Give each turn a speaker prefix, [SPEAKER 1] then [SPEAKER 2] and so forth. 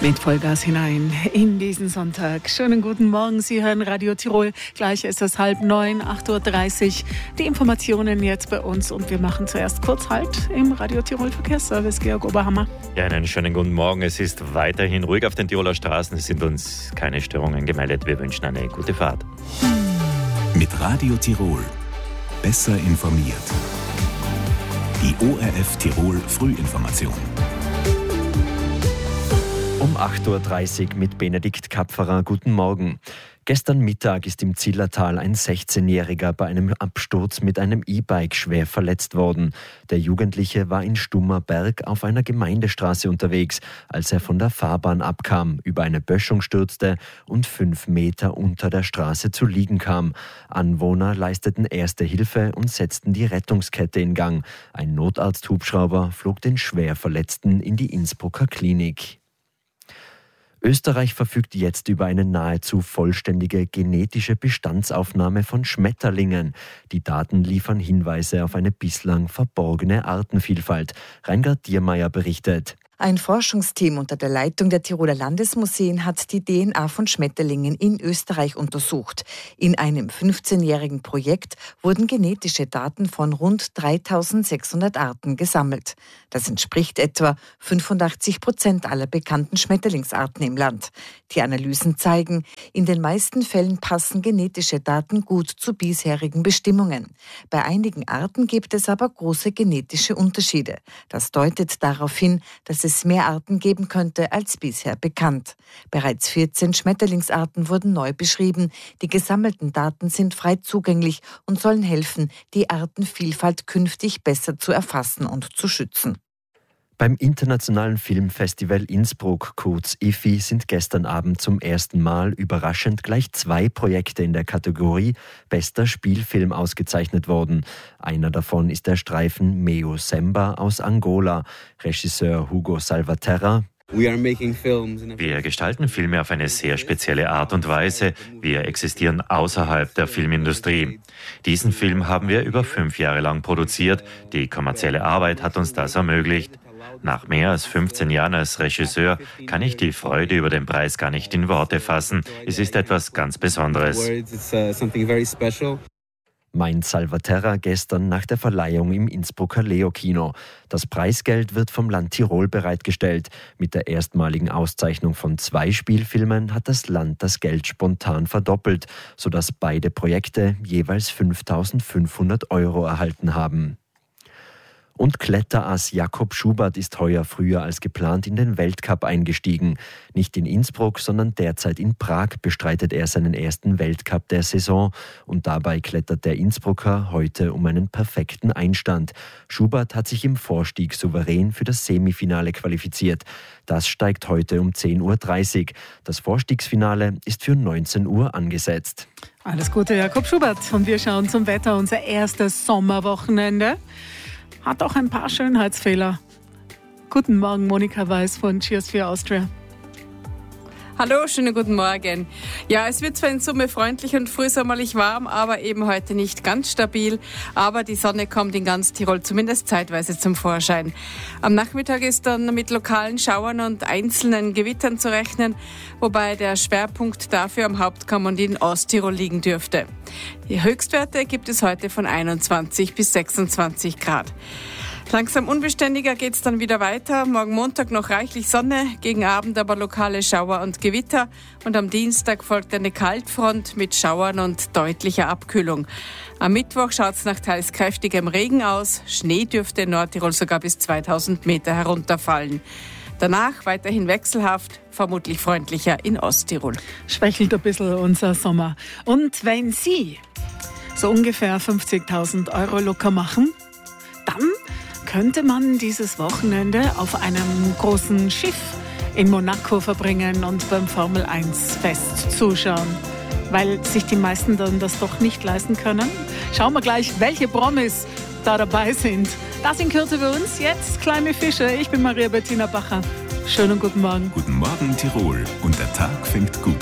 [SPEAKER 1] Mit Vollgas hinein in diesen Sonntag. Schönen guten Morgen, Sie hören Radio Tirol. Gleich ist es 8:30, 8:30 Uhr. Die Informationen jetzt bei uns und wir machen zuerst kurz Halt im Radio Tirol Verkehrsservice. Georg Oberhammer.
[SPEAKER 2] Ja, einen schönen guten Morgen. Es ist weiterhin ruhig auf den Tiroler Straßen. Es sind uns keine Störungen gemeldet. Wir wünschen eine gute Fahrt.
[SPEAKER 3] Mit Radio Tirol. Besser informiert. Die ORF Tirol Frühinformation.
[SPEAKER 4] Um 8:30 Uhr mit Benedikt Kapferer. Guten Morgen. Gestern Mittag ist im Zillertal ein 16-Jähriger bei einem Absturz mit einem E-Bike schwer verletzt worden. Der Jugendliche war in Stummerberg auf einer Gemeindestraße unterwegs, als er von der Fahrbahn abkam, über eine Böschung stürzte und 5 Meter unter der Straße zu liegen kam. Anwohner leisteten erste Hilfe und setzten die Rettungskette in Gang. Ein Notarzthubschrauber flog den schwer Verletzten in die Innsbrucker Klinik. Österreich verfügt jetzt über eine nahezu vollständige genetische Bestandsaufnahme von Schmetterlingen. Die Daten liefern Hinweise auf eine bislang verborgene Artenvielfalt. Reingard Diermeier berichtet.
[SPEAKER 5] Ein Forschungsteam unter der Leitung der Tiroler Landesmuseen hat die DNA von Schmetterlingen in Österreich untersucht. In einem 15-jährigen Projekt wurden genetische Daten von rund 3600 Arten gesammelt. Das entspricht etwa 85% aller bekannten Schmetterlingsarten im Land. Die Analysen zeigen, in den meisten Fällen passen genetische Daten gut zu bisherigen Bestimmungen. Bei einigen Arten gibt es aber große genetische Unterschiede. Das deutet darauf hin, dass es mehr Arten geben könnte als bisher bekannt. Bereits 14 Schmetterlingsarten wurden neu beschrieben. Die gesammelten Daten sind frei zugänglich und sollen helfen, die Artenvielfalt künftig besser zu erfassen und zu schützen.
[SPEAKER 4] Beim Internationalen Filmfestival Innsbruck, kurz IFFI, sind gestern Abend zum ersten Mal überraschend gleich 2 Projekte in der Kategorie Bester Spielfilm ausgezeichnet worden. Einer davon ist der Streifen Meo Semba aus Angola. Regisseur Hugo Salvaterra:
[SPEAKER 2] Wir gestalten Filme auf eine sehr spezielle Art und Weise. Wir existieren außerhalb der Filmindustrie. Diesen Film haben wir über 5 Jahre lang produziert. Die kommerzielle Arbeit hat uns das ermöglicht. Nach mehr als 15 Jahren als Regisseur kann ich die Freude über den Preis gar nicht in Worte fassen. Es ist etwas ganz Besonderes.
[SPEAKER 4] Meint Salvaterra gestern nach der Verleihung im Innsbrucker Leo-Kino. Das Preisgeld wird vom Land Tirol bereitgestellt. Mit der erstmaligen Auszeichnung von 2 Spielfilmen hat das Land das Geld spontan verdoppelt, sodass beide Projekte jeweils 5.500 € erhalten haben. Und Kletterass Jakob Schubert ist heuer früher als geplant in den Weltcup eingestiegen. Nicht in Innsbruck, sondern derzeit in Prag bestreitet er seinen ersten Weltcup der Saison. Und dabei klettert der Innsbrucker heute um einen perfekten Einstand. Schubert hat sich im Vorstieg souverän für das Semifinale qualifiziert. Das steigt heute um 10:30 Uhr. Das Vorstiegsfinale ist für 19 Uhr angesetzt.
[SPEAKER 1] Alles Gute, Jakob Schubert. Und wir schauen zum Wetter, unser erstes Sommerwochenende. Hat auch ein paar Schönheitsfehler. Guten Morgen, Monika Weiß von Cheers for Austria.
[SPEAKER 6] Hallo, schönen guten Morgen. Ja, es wird zwar in Summe freundlich und frühsommerlich warm, aber eben heute nicht ganz stabil. Aber die Sonne kommt in ganz Tirol zumindest zeitweise zum Vorschein. Am Nachmittag ist dann mit lokalen Schauern und einzelnen Gewittern zu rechnen, wobei der Schwerpunkt dafür am Hauptkamm und in Osttirol liegen dürfte. Die Höchstwerte gibt es heute von 21 bis 26 Grad. Langsam unbeständiger geht's dann wieder weiter. Morgen Montag noch reichlich Sonne, gegen Abend aber lokale Schauer und Gewitter. Und am Dienstag folgt eine Kaltfront mit Schauern und deutlicher Abkühlung. Am Mittwoch schaut's nach teils kräftigem Regen aus. Schnee dürfte in Nordtirol sogar bis 2000 Meter herunterfallen. Danach weiterhin wechselhaft, vermutlich freundlicher in Osttirol.
[SPEAKER 1] Schwächelt ein bisschen unser Sommer. Und wenn Sie so ungefähr 50.000 € locker machen, dann könnte man dieses Wochenende auf einem großen Schiff in Monaco verbringen und beim Formel-1-Fest zuschauen. Weil sich die meisten dann das doch nicht leisten können. Schauen wir gleich, welche Promis da dabei sind. Das in Kürze für uns. Jetzt Kleine Fische. Ich bin Maria Bettina Bacher. Schönen guten Morgen.
[SPEAKER 3] Guten Morgen Tirol und der Tag fängt gut